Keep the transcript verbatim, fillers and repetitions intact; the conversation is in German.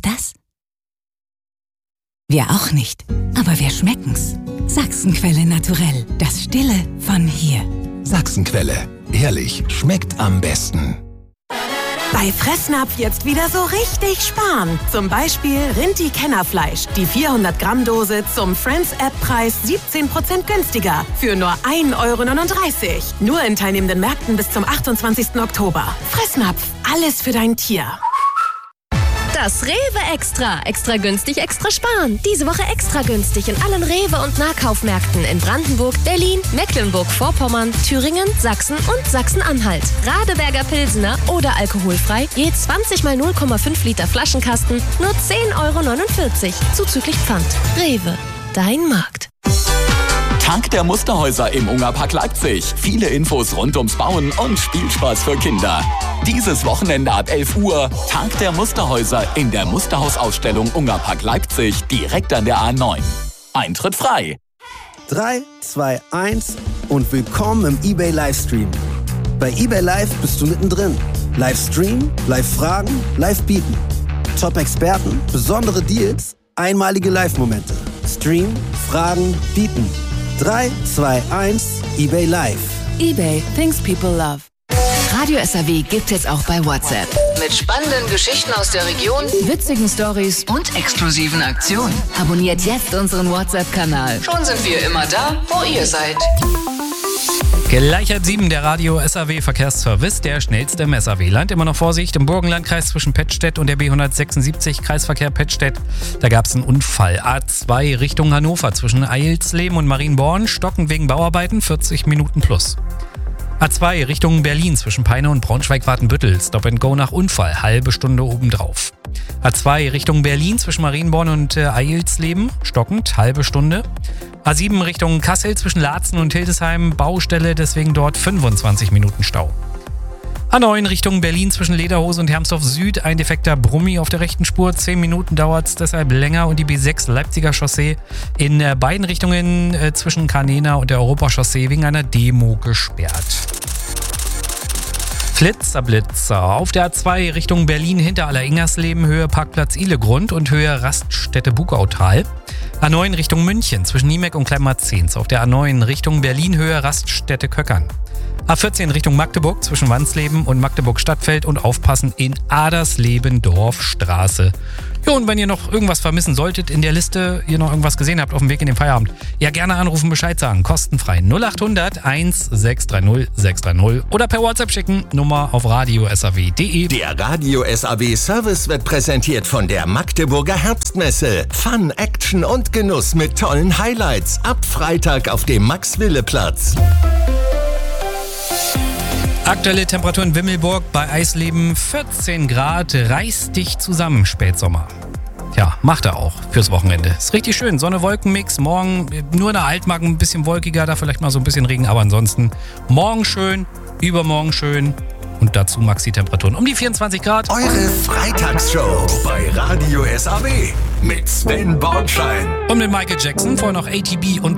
das? Wir auch nicht, aber wir schmecken's. Sachsenquelle Naturell, das Stille von hier. Sachsenquelle, ehrlich, schmeckt am besten. Bei Fressnapf jetzt wieder so richtig sparen. Zum Beispiel Rinti-Kennerfleisch. Die vierhundert Gramm Dose zum Friends-App-Preis siebzehn Prozent günstiger. Für nur ein Euro neununddreißig. Nur in teilnehmenden Märkten bis zum achtundzwanzigsten Oktober. Fressnapf, alles für dein Tier. Das Rewe Extra. Extra günstig, extra sparen. Diese Woche extra günstig in allen Rewe- und Nahkaufmärkten in Brandenburg, Berlin, Mecklenburg-Vorpommern, Thüringen, Sachsen und Sachsen-Anhalt. Radeberger Pilsener oder alkoholfrei, je zwanzig mal null Komma fünf Liter Flaschenkasten, nur zehn Euro neunundvierzig, zuzüglich Pfand. Rewe, dein Markt. Tag der Musterhäuser im Ungerpark Leipzig. Viele Infos rund ums Bauen und Spielspaß für Kinder. Dieses Wochenende ab elf Uhr Tag der Musterhäuser in der Musterhausausstellung Ungerpark Leipzig direkt an der A neun. Eintritt frei. drei, zwei, eins und willkommen im eBay Livestream. Bei eBay Live bist du mittendrin. Livestream, Live-Fragen, Live-Bieten. Top-Experten, besondere Deals, einmalige Live-Momente. Stream, Fragen, Bieten. drei, zwei, eins, eBay Live. eBay, things people love. Radio S R W gibt es auch bei WhatsApp. Mit spannenden Geschichten aus der Region, Witzigen Stories und exklusiven Aktionen. Abonniert jetzt unseren WhatsApp-Kanal. Schon sind wir immer da, wo ihr seid. Gleich halb sieben, der Radio S R W Verkehrsservice, der schnellste im S R W-Land. Immer noch Vorsicht im Burgenlandkreis zwischen Pettstedt und der B hundertsechsundsiebzig, Kreisverkehr Pettstedt. Da gab es einen Unfall. A zwei Richtung Hannover zwischen Eilsleben und Marienborn, stockend wegen Bauarbeiten, vierzig Minuten plus. A zwei Richtung Berlin zwischen Peine und Braunschweig-Watenbüttel, Stop and Go nach Unfall, halbe Stunde obendrauf. A zwei Richtung Berlin zwischen Marienborn und äh, Eilsleben, stockend, halbe Stunde. A sieben Richtung Kassel zwischen Laatzen und Hildesheim, Baustelle, deswegen dort fünfundzwanzig Minuten Stau. A neun Richtung Berlin zwischen Lederhose und Hermsdorf Süd, ein defekter Brummi auf der rechten Spur, zehn Minuten dauert es deshalb länger und die B sechs Leipziger Chaussee in äh, beiden Richtungen äh, zwischen Kanena und der Europachaussee wegen einer Demo gesperrt. Flitzerblitzer. Auf der A zwei Richtung Berlin hinter Alleringers-Leben, Höhe Parkplatz Ihlegrund und Höhe Raststätte Bugautal. A neun Richtung München zwischen Niemek und Kleinmarzens. Auf der A neun Richtung Berlin, Höhe Raststätte Köckern. A vierzehn Richtung Magdeburg zwischen Wandsleben und Magdeburg-Stadtfeld und aufpassen in Adersleben-Dorfstraße. Ja, und wenn ihr noch irgendwas vermissen solltet in der Liste, ihr noch irgendwas gesehen habt auf dem Weg in den Feierabend, ja gerne anrufen, Bescheid sagen, kostenfrei null acht hundert eins sechs drei null sechs drei null oder per WhatsApp schicken, Nummer auf radio s r w punkt de. Der Radio S R W Service wird präsentiert von der Magdeburger Herbstmesse. Fun, Action und Genuss mit tollen Highlights ab Freitag auf dem Max-Wille-Platz. Aktuelle Temperatur in Wimmelburg bei Eisleben vierzehn Grad, reiß dich zusammen, Spätsommer. Ja, macht er auch fürs Wochenende. Ist richtig schön, Sonne-Wolken-Mix, morgen nur in der Altmark ein bisschen wolkiger, da vielleicht mal so ein bisschen Regen, aber ansonsten morgen schön, übermorgen schön und dazu Maxi-Temperaturen um die vierundzwanzig Grad. Eure Freitagsshow bei Radio S R W mit Sven Bornstein. Und mit Michael Jackson, vorher noch A T B und